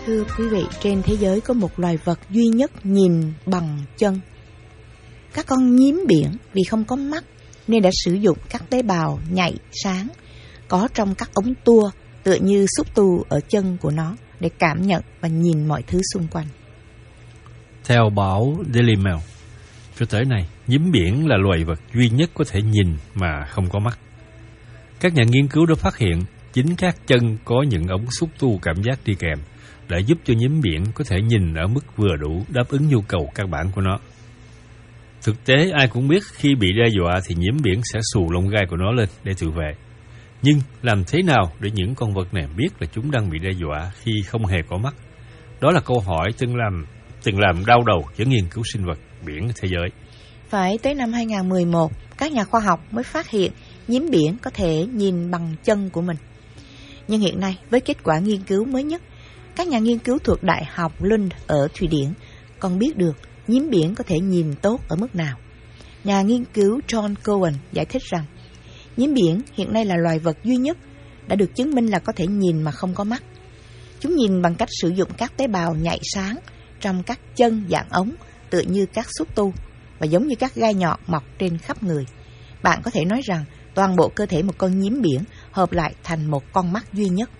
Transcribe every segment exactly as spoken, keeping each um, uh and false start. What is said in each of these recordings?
Thưa quý vị, trên thế giới có một loài vật duy nhất nhìn bằng chân. Các con nhím biển vì không có mắt nên đã sử dụng các tế bào nhạy sáng có trong các ống tua tựa như xúc tu ở chân của nó để cảm nhận và nhìn mọi thứ xung quanh. Theo báo Daily Mail, cho tới nay, nhím biển là loài vật duy nhất có thể nhìn mà không có mắt. Các nhà nghiên cứu đã phát hiện chính các chân có những ống xúc tu cảm giác đi kèm đã giúp cho nhím biển có thể nhìn ở mức vừa đủ đáp ứng nhu cầu căn bản của nó. Thực tế, ai cũng biết khi bị đe dọa thì nhím biển sẽ xù lông gai của nó lên để tự vệ. Nhưng làm thế nào để những con vật này biết là chúng đang bị đe dọa khi không hề có mắt? Đó là câu hỏi từng làm từng làm đau đầu cho nghiên cứu sinh vật biển thế giới. Phải tới năm hai không một một, các nhà khoa học mới phát hiện nhím biển có thể nhìn bằng chân của mình. Nhưng hiện nay, với kết quả nghiên cứu mới nhất, các nhà nghiên cứu thuộc Đại học Lund ở Thụy Điển còn biết được nhím biển có thể nhìn tốt ở mức nào. Nhà nghiên cứu John Cohen giải thích rằng nhím biển hiện nay là loài vật duy nhất đã được chứng minh là có thể nhìn mà không có mắt. Chúng nhìn bằng cách sử dụng các tế bào nhạy sáng trong các chân dạng ống tựa như các xúc tu và giống như các gai nhọn mọc trên khắp người. Bạn có thể nói rằng toàn bộ cơ thể một con nhím biển hợp lại thành một con mắt duy nhất.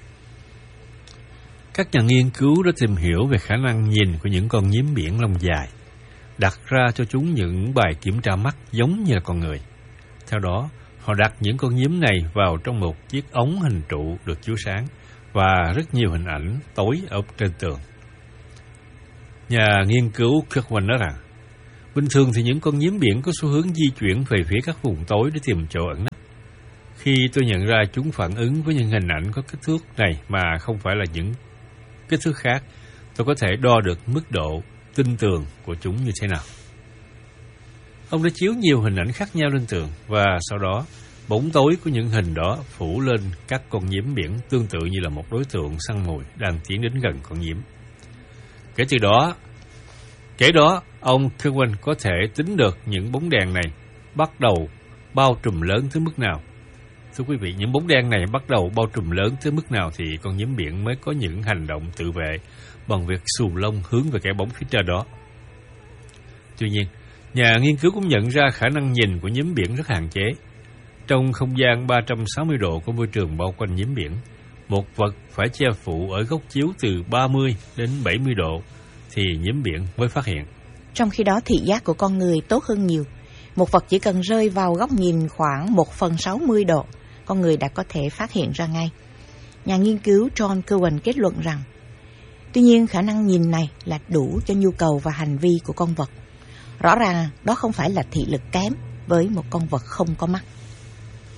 Các nhà nghiên cứu đã tìm hiểu về khả năng nhìn của những con nhím biển lông dài, đặt ra cho chúng những bài kiểm tra mắt giống như là con người. Theo đó, họ đặt những con nhím này vào trong một chiếc ống hình trụ được chiếu sáng và rất nhiều hình ảnh tối ở trên tường. Nhà nghiên cứu Kirkman nói rằng, bình thường thì những con nhím biển có xu hướng di chuyển về phía các vùng tối để tìm chỗ ẩn nấp. Khi tôi nhận ra chúng phản ứng với những hình ảnh có kích thước này mà không phải là những kích thước khác, tôi có thể đo được mức độ tinh tường của chúng như thế nào. Ông đã chiếu nhiều hình ảnh khác nhau lên tường và sau đó bóng tối của những hình đó phủ lên các con nhím biển tương tự như là một đối tượng săn mồi đang tiến đến gần con nhím. Kể từ đó, kể đó, ông Kirwan có thể tính được những bóng đèn này bắt đầu bao trùm lớn tới mức nào. Thưa quý vị, những bóng đen này bắt đầu bao trùm lớn tới mức nào thì con nhím biển mới có những hành động tự vệ bằng việc xù lông hướng về cái bóng phía trên đó. Tuy nhiên, nhà nghiên cứu cũng nhận ra khả năng nhìn của nhím biển rất hạn chế. Trong không gian ba trăm sáu mươi độ của môi trường bao quanh nhím biển, một vật phải che phủ ở góc chiếu từ ba mươi đến bảy mươi độ thì nhím biển mới phát hiện. Trong khi đó, thị giác của con người tốt hơn nhiều. Một vật chỉ cần rơi vào góc nhìn khoảng một phần sáu mươi độ, con người đã có thể phát hiện ra ngay. Nhà nghiên cứu John Cohen kết luận rằng, tuy nhiên khả năng nhìn này là đủ cho nhu cầu và hành vi của con vật. Rõ ràng đó không phải là thị lực kém với một con vật không có mắt.